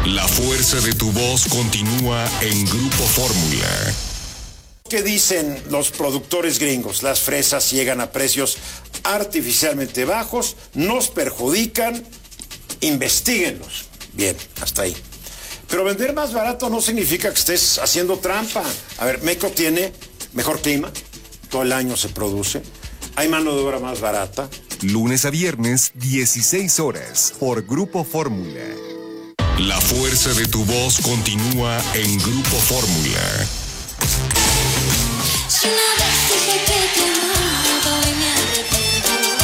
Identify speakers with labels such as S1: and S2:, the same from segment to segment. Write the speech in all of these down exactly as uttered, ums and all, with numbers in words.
S1: La fuerza de tu voz continúa en Grupo Fórmula.
S2: ¿Qué dicen los productores gringos? Las fresas llegan a precios artificialmente bajos, nos perjudican, investíguenlos. Bien, hasta ahí. Pero vender más barato no significa que estés haciendo trampa. A ver, México tiene mejor clima, todo el año se produce, hay mano de obra más barata.
S1: Lunes a viernes, dieciséis horas, por Grupo Fórmula. La fuerza de tu voz continúa en Grupo Fórmula.
S3: Si una vez dije que te amaba y me arrepiento.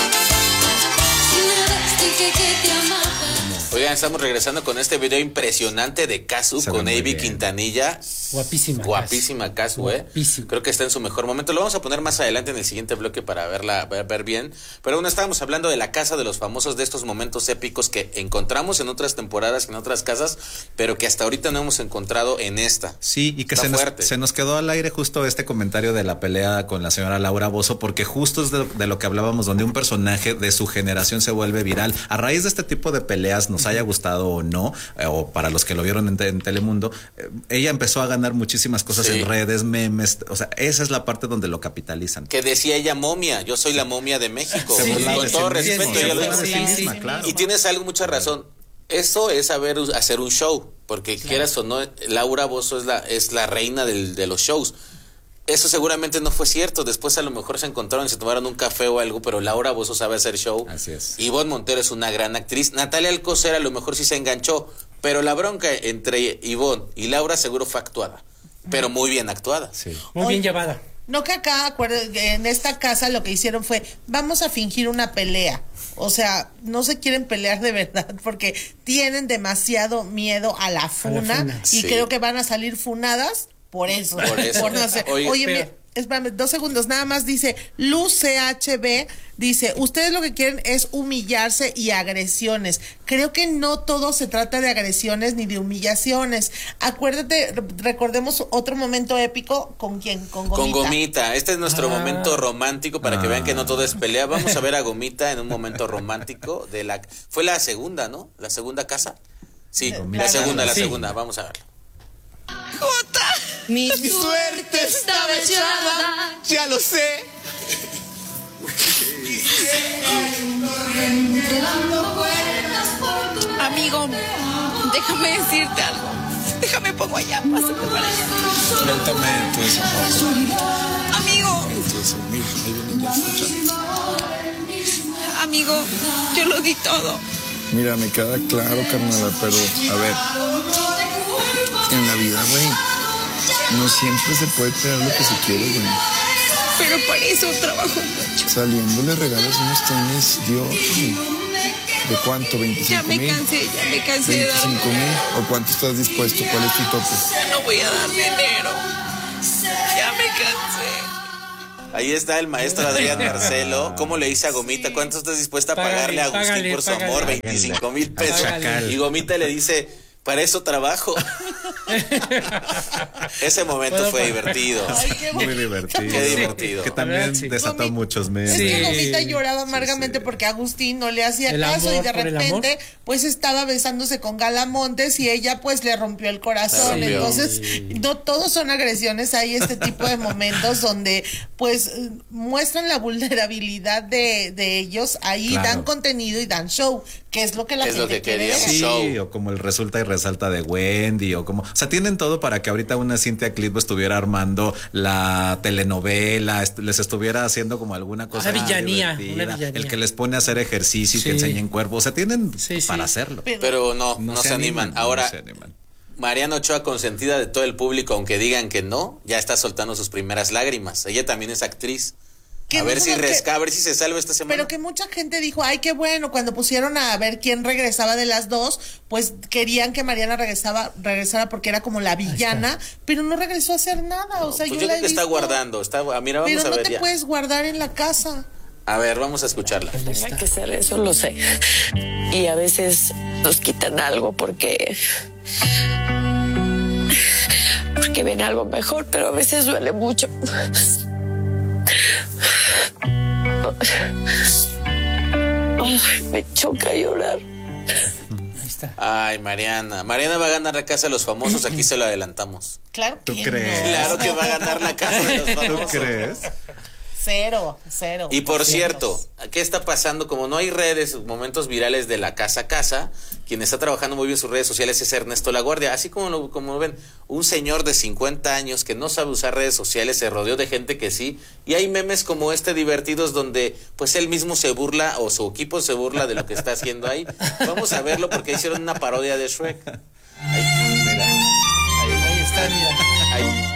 S3: Si una vez dije que te amaba.
S4: Oigan, estamos regresando con este video impresionante de Casu con Avi Quintanilla.
S5: Guapísima.
S4: Guapísima Casu, eh.
S5: Guapísima.
S4: Creo que está en su mejor momento. Lo vamos a poner más adelante en el siguiente bloque para verla, ver, ver bien. Pero bueno, estábamos hablando de la casa de los famosos, de estos momentos épicos que encontramos en otras temporadas, en otras casas, pero que hasta ahorita no hemos encontrado en esta.
S6: Sí, y que se nos, se nos quedó al aire justo este comentario de la pelea con la señora Laura Bozzo, porque justo es de, de lo que hablábamos, donde un personaje de su generación se vuelve viral. A raíz de este tipo de peleas, nos haya gustado o no, eh, o para los que lo vieron en, en Telemundo, eh, ella empezó a ganar muchísimas cosas, sí, en redes, memes, o sea, esa es la parte donde lo capitalizan.
S4: Que decía ella momia, yo soy la momia de México. Sí, sí, con sí, todo sí, respeto, sí, ella lo dice.
S5: Sí, sí, sí, claro.
S4: Y tienes algo, mucha razón. Eso es saber hacer un show, porque claro, quieras o no, Laura Bozzo es la, es la reina del, de los shows. Eso seguramente no fue cierto. Después a lo mejor se encontraron y se tomaron un café o algo, pero Laura Bozzo sabe hacer show.
S6: Así es.
S4: Ivonne Montero es una gran actriz. Natalia Alcocer a lo mejor sí se enganchó, pero la bronca entre Ivonne y Laura seguro fue actuada, pero muy bien actuada.
S5: Sí. Muy bien llevada.
S7: No, que acá, en esta casa lo que hicieron fue, vamos a fingir una pelea. O sea, no se quieren pelear de verdad porque tienen demasiado miedo a la funa, a la funa. Y sí, creo que van a salir funadas por eso. Por eso. Por no sé. Oye, Oye pero... me, espérame, dos segundos, nada más dice, Luz C H B, dice, ustedes lo que quieren es humillarse y agresiones. Creo que no todo se trata de agresiones ni de humillaciones. Acuérdate, recordemos otro momento épico, ¿con quién? Con Gomita.
S4: Con Gomita, este es nuestro ah. momento romántico para ah. que vean que no todo es pelea. Vamos a ver a Gomita en un momento romántico de la... Fue la segunda, ¿no? La segunda casa. Sí, Gomita. la segunda, la sí. segunda, vamos a verla.
S8: Jota, mi, mi suerte estaba echada, ya lo sé. Amigo, déjame decirte algo. Déjame pongo allá, pásate para allá.
S9: Suéltame tú esa voz.
S8: Amigo. Amigo, yo lo di todo.
S9: Mira, me queda claro, carnala, pero a ver, en la vida, güey, no siempre se puede tener lo que se quiere, güey.
S8: Pero para eso trabajo mucho.
S9: Saliendo le regalas unos tenis, Dios, güey. ¿De cuánto? ¿veinticinco mil?
S8: Ya me cansé, ya me cansé de dar.
S9: ¿veinticinco mil? ¿O cuánto estás dispuesto? ¿Cuál es tu tope?
S8: Ya no voy a dar dinero. Ya me cansé.
S4: Ahí está el maestro Adrián Marcelo. ¿Cómo le dice a Gomita? ¿Cuánto estás dispuesta a pagarle a Agustín págale, por su págale, amor? veinticinco mil pesos. Págale. Y Gomita le dice, para eso trabajo. Ese momento fue divertido.
S7: Ay, qué
S6: Muy divertido.
S4: Qué divertido.
S6: Que también sí. desató Gomita, muchos memes.
S7: Es que Gomita lloraba amargamente sí, sí. porque Agustín no le hacía el caso y de repente pues estaba besándose con Galamontes y ella pues le rompió el corazón. Sí. Entonces no todos son agresiones, hay este tipo de momentos donde pues muestran la vulnerabilidad de, de ellos, ahí claro. dan contenido y dan show, que es lo que la
S4: es
S7: gente
S4: lo que
S7: quiere ver.
S6: Sí, show. O como el resulta y resalta de Wendy, o como, o sea, tienen todo para que ahorita una Cintia Clitbo estuviera armando la telenovela, est les estuviera haciendo como alguna cosa
S5: una villanía, una villanía.
S6: El que les pone a hacer ejercicio sí. y que enseñen cuerpo, o sea, tienen sí, sí. para hacerlo.
S4: Pero, Pero no, no, no se, se animan. animan. Ahora, no se animan. Mariana Ochoa, consentida de todo el público, aunque digan que no, ya está soltando sus primeras lágrimas. Ella también es actriz. A ver si resca, que, a ver si se salva esta semana.
S7: Pero que mucha gente dijo, ay, qué bueno, cuando pusieron a ver quién regresaba de las dos, pues querían que Mariana regresaba, regresara porque era como la villana, pero no regresó a hacer nada.
S4: No,
S7: o sea,
S4: pues
S7: yo,
S4: yo
S7: la
S4: creo que
S7: visto,
S4: está guardando, está, mira, vamos
S7: pero
S4: a
S7: no
S4: ver
S7: te
S4: ya.
S7: puedes guardar en la casa.
S4: A ver, vamos a escucharla.
S10: Hay que hacer eso, lo sé. Y a veces nos quitan algo porque porque ven algo mejor, pero a veces duele mucho. Ay, me choca llorar.
S5: está.
S4: Ay, Mariana. Mariana va a ganar la casa de los famosos, aquí se lo adelantamos.
S7: Claro que
S6: ¿Tú crees?
S7: no.
S4: Claro que va a ganar la casa de los famosos.
S6: ¿Tú crees?
S7: Cero, cero.
S4: Y por cierto, ¿qué está pasando? Como no hay redes, momentos virales de la casa a casa, quien está trabajando muy bien sus redes sociales es Ernesto Laguardia. Así como lo, como ven, un señor de cincuenta años que no sabe usar redes sociales, se rodeó de gente que sí. Y hay memes como este divertidos donde pues él mismo se burla o su equipo se burla de lo que está haciendo ahí. Vamos a verlo porque hicieron una parodia de Shrek. Ahí, mira. Ahí,
S5: Ahí está, mira.
S4: ahí.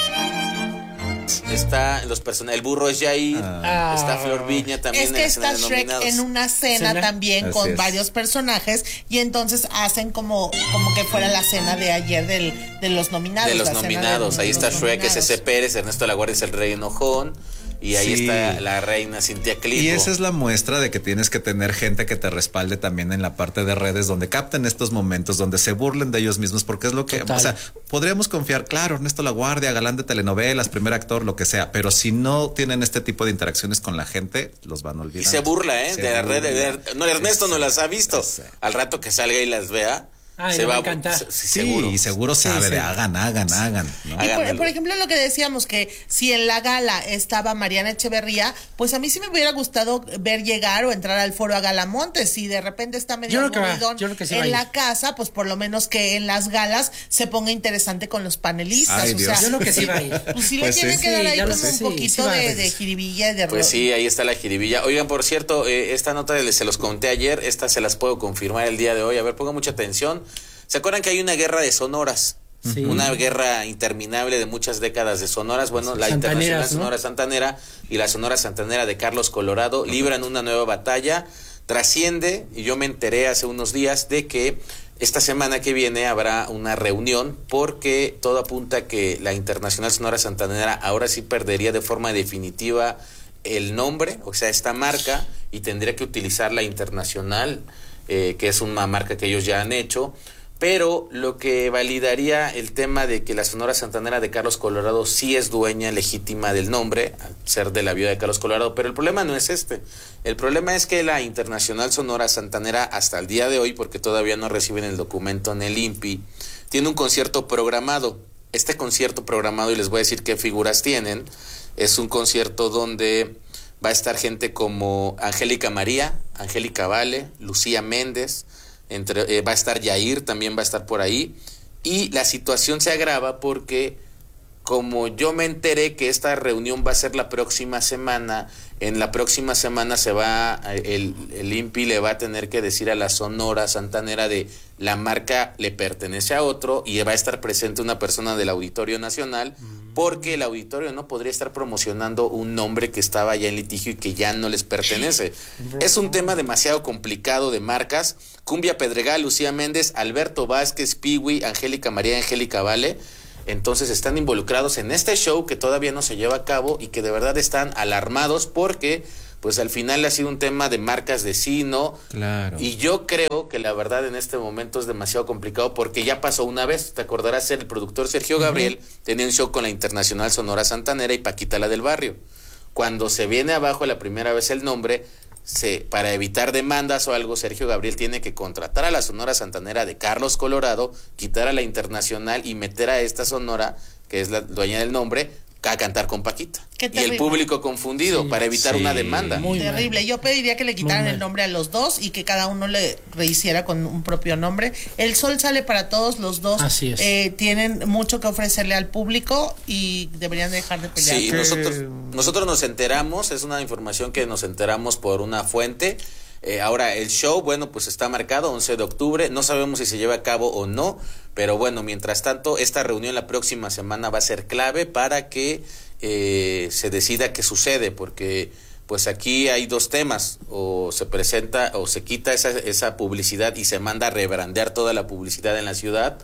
S4: Está los personajes, el burro es Jair,
S5: Ah.
S4: está Flor Viña también.
S7: Es
S4: en
S7: que
S4: la escena
S7: está
S4: de
S7: Shrek
S4: nominados.
S7: en una cena
S5: ¿Cena?
S7: también
S6: Así
S7: con
S6: es.
S7: varios personajes y entonces hacen como, como que fuera la cena de ayer del, de los nominados.
S4: De los
S7: la cena de
S4: nominados, ahí
S7: los
S4: está Shrek, es
S7: nominados.
S4: ese Pérez, Ernesto Laguardia es el rey enojón. Y ahí
S6: Sí.
S4: está la reina Cintia Clitbo.
S6: Y esa es la muestra de que tienes que tener gente que te respalde también en la parte de redes donde capten estos momentos, donde se burlen de ellos mismos, porque es lo que,
S5: Total.
S6: o sea, podríamos confiar, claro, Ernesto Laguardia, galán de telenovelas, primer actor, lo que sea, pero si no tienen este tipo de interacciones con la gente, los van a olvidar.
S4: Y se burla, ¿eh?
S6: Se
S4: de la
S6: burla.
S4: red. de- no, Ernesto no las ha visto.
S6: Exacto.
S4: Al rato que salga y las vea,
S5: Ay,
S4: se
S5: le va
S4: va
S5: a encantar.
S4: se-
S6: Sí,
S4: seguro.
S6: y seguro
S5: Sí,
S6: sabe
S5: sí.
S6: de hagan, hagan, hagan. ¿no?
S7: Y por,
S4: Háganmelo.
S7: por ejemplo, lo que decíamos, que si en la gala estaba Mariana Echeverría, pues a mí sí me hubiera gustado ver llegar o entrar al foro a Galamontes. Si de repente está medio
S5: Yo creo que va,
S7: aburridón
S5: yo creo que sí va a
S7: en
S5: ir.
S7: la casa, pues por lo menos que en las galas se ponga interesante con los panelistas.
S6: Ay,
S7: o
S6: Dios.
S7: sea,
S5: Yo creo que sí va a ir.
S7: pues sí
S6: Pues
S7: le tienen
S6: sí.
S7: que dar
S5: Sí,
S7: ahí
S5: ya lo
S7: como
S5: sé.
S7: un
S5: Sí,
S7: poquito
S5: sí va a
S7: de,
S5: haber.
S7: de jiribilla y de
S4: Pues
S7: ro-
S4: sí, ahí está la jiribilla. Oigan, por cierto, eh, esta nota les- se los conté ayer, esta se las puedo confirmar el día de hoy. A ver, pongan mucha atención. ¿Se acuerdan que hay una guerra de sonoras?
S5: Sí.
S4: Una guerra interminable de muchas décadas de sonoras. Bueno, la
S5: Santaneras,
S4: Internacional
S5: ¿no?
S4: Sonora Santanera y la Sonora Santanera de Carlos Colorado libran una nueva batalla. Trasciende, y yo me enteré hace unos días de que esta semana que viene habrá una reunión porque todo apunta que la Internacional Sonora Santanera ahora sí perdería de forma definitiva el nombre, o sea, esta marca, y tendría que utilizar la Internacional, eh, que es una marca que ellos ya han hecho. Pero lo que validaría el tema de que la Sonora Santanera de Carlos Colorado sí es dueña legítima del nombre, al ser de la viuda de Carlos Colorado, pero el problema no es este. El problema es que la Internacional Sonora Santanera, hasta el día de hoy, porque todavía no reciben el documento en el I N P I, tiene un concierto programado. Este concierto programado, y les voy a decir qué figuras tienen, es un concierto donde va a estar gente como Angélica María, Angélica Vale, Lucía Méndez, Entre, eh, va a estar Yair, también va a estar por ahí, y la situación se agrava porque como yo me enteré que esta reunión va a ser la próxima semana, en la próxima semana se va, el, el I N P I le va a tener que decir a la Sonora Santanera de la marca le pertenece a otro, y va a estar presente una persona del Auditorio Nacional, porque el auditorio no podría estar promocionando un nombre que estaba ya en litigio y que ya no les pertenece. Es un tema demasiado complicado de marcas. Cumbia Pedregal, Lucía Méndez, Alberto Vázquez, Piwi, Angélica María, Angélica Vale. Entonces están involucrados en este show que todavía no se lleva a cabo y que de verdad están alarmados porque pues al final ha sido un tema de marcas de sí, ¿no?
S6: Claro.
S4: Y yo creo que la verdad en este momento es demasiado complicado porque ya pasó una vez, te acordarás, el productor Sergio Gabriel uh-huh. tenía un show con la Internacional Sonora Santanera y Paquita la del Barrio. Cuando se viene abajo la primera vez el nombre, se, para evitar demandas o algo, Sergio Gabriel tiene que contratar a la Sonora Santanera de Carlos Colorado, quitar a la Internacional y meter a esta Sonora, que es la dueña del nombre, a cantar con Paquita. Y el público confundido, sí, para evitar sí, una demanda.
S7: Muy terrible. Mal. Yo pediría que le quitaran el nombre a los dos y que cada uno le rehiciera con un propio nombre. El sol sale para todos, los dos
S5: Así es.
S7: eh, tienen mucho que ofrecerle al público y deberían dejar de pelear.
S4: Sí, nosotros, nosotros nos enteramos, es una información que nos enteramos por una fuente. Eh, ahora, el show, bueno, pues está marcado once de octubre, no sabemos si se lleva a cabo o no, pero bueno, mientras tanto, esta reunión la próxima semana va a ser clave para que eh, se decida qué sucede, porque pues aquí hay dos temas, o se presenta o se quita esa, esa publicidad y se manda a rebrandear toda la publicidad en la ciudad,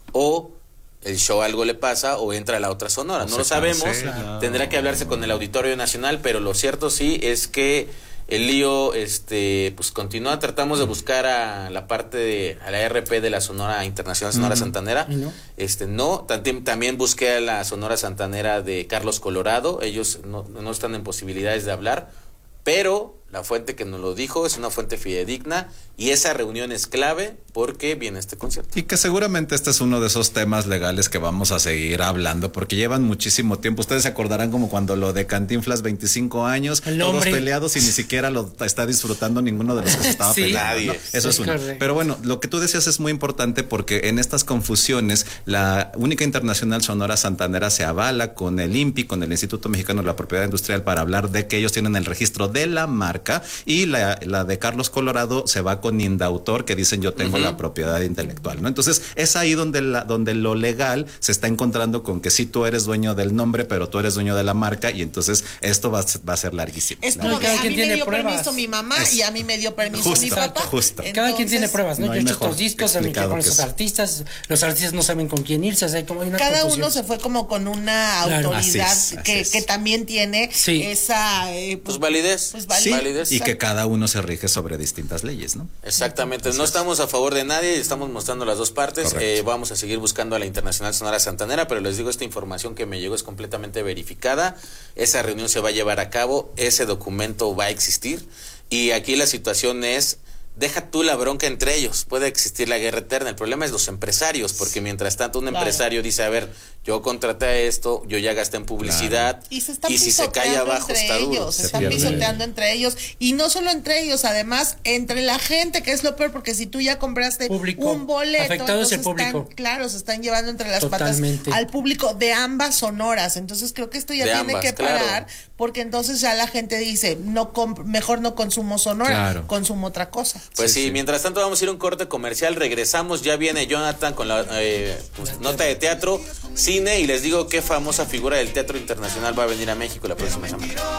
S4: o el show algo le pasa o entra a la otra Sonora, no, no lo sabemos, cancela. Tendrá que hablarse con el Auditorio Nacional, pero lo cierto sí es que el lío este pues continúa. Tratamos de buscar a la parte de a la R P de la Sonora Internacional Sonora uh-huh. Santanera, no? este no también, también busqué a la Sonora Santanera de Carlos Colorado, ellos no, no están en posibilidades de hablar, pero La fuente que nos lo dijo es una fuente fidedigna y esa reunión es clave porque viene este concierto.
S6: Y que seguramente este es uno de esos temas legales que vamos a seguir hablando porque llevan muchísimo tiempo. Ustedes se acordarán como cuando lo de Cantinflas, veinticinco años,
S5: El
S6: todos
S5: hombre.
S6: peleados y ni siquiera lo está disfrutando ninguno de los que se estaba
S5: Sí.
S6: peleando.
S4: Nadie.
S6: ¿no? Eso es
S5: Sí,
S6: uno.
S5: correcto.
S6: Pero bueno, lo que tú decías es muy importante porque en estas confusiones la Única Internacional Sonora Santanera se avala con el I N P I, con el Instituto Mexicano de la Propiedad Industrial, para hablar de que ellos tienen el registro de la marca, y la, la de Carlos Colorado se va con Indautor, que dicen yo tengo uh-huh. la propiedad intelectual, ¿no? Entonces es ahí donde, la, donde lo legal se está encontrando con que sí tú eres dueño del nombre, pero tú eres dueño de la marca, y entonces esto va, va a ser larguísimo.
S7: Es
S6: ¿no?
S7: como que a mí me
S5: tiene
S7: dio
S5: pruebas.
S7: permiso mi mamá
S6: Es-
S7: y a mí me dio permiso
S6: Justo,
S7: mi papá.
S6: justo.
S5: Cada quien
S7: Entonces,
S5: tiene pruebas, ¿no?
S6: no
S5: Yo
S6: hay
S5: he hecho
S6: mejor
S5: estos discos, también
S6: explicado
S5: con
S6: que
S5: esos
S6: eso.
S5: artistas, los artistas no saben con quién irse, o sea, como hay una
S7: cada
S5: confusión.
S7: uno se fue como con una
S5: Claro.
S7: autoridad
S6: Así es,
S7: que,
S6: así es.
S7: que también tiene
S5: Sí.
S7: esa eh,
S4: Pues validez.
S7: pues,
S6: Sí,
S7: validez.
S4: validez.
S6: y que cada uno se rige sobre distintas leyes, ¿no?
S4: Exactamente, no estamos a favor de nadie, estamos mostrando las dos partes. Eh, vamos a seguir buscando a la Internacional Sonora Santanera, pero les digo, esta información que me llegó es completamente verificada. Esa reunión se va a llevar a cabo, ese documento va a existir, y aquí la situación es: deja tú la bronca entre ellos, puede existir la guerra eterna. El problema es los empresarios, porque mientras tanto un
S7: Claro.
S4: empresario dice, a ver, yo contraté esto, yo ya gasté en publicidad,
S7: Y se están
S4: y si se cae
S7: pisoteando
S4: abajo
S7: entre
S4: está duro.
S7: ellos, se
S6: Se
S7: están
S6: pierde.
S7: pisoteando entre ellos, y no solo entre ellos, además entre la gente, que es lo peor, porque si tú ya compraste
S5: Público.
S7: un boleto,
S5: Afectado es el
S7: entonces están,
S5: público.
S7: claro, se están llevando entre las
S5: Totalmente.
S7: patas al público de ambas sonoras. Entonces creo que esto ya
S4: De
S7: tiene
S4: ambas,
S7: que
S4: claro.
S7: parar, porque entonces ya la gente dice, no comp- mejor no consumo sonora,
S6: Claro.
S7: consumo otra cosa.
S4: Pues sí,
S6: Sí, sí.
S4: mientras tanto vamos a ir a un corte comercial, regresamos, ya viene Jonathan con la eh, pues, nota de teatro, cine, y les digo qué famosa figura del teatro internacional va a venir a México la próxima semana.